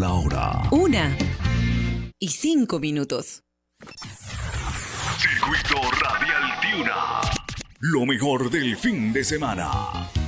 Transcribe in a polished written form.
la hora. 1:05. Circuito Radial Tiuna. Lo mejor del fin de semana.